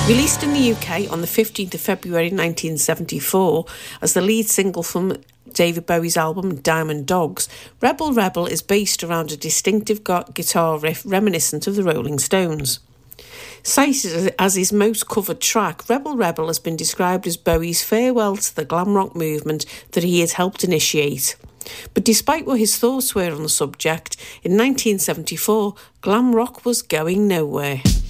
Released in the UK on the 15th of February 1974 as the lead single from David Bowie's album Diamond Dogs, Rebel Rebel is based around a distinctive guitar riff reminiscent of the Rolling Stones. Cited as his most covered track, Rebel Rebel has been described as Bowie's farewell to the glam rock movement that he had helped initiate. But despite what his thoughts were on the subject, in 1974, glam rock was going nowhere.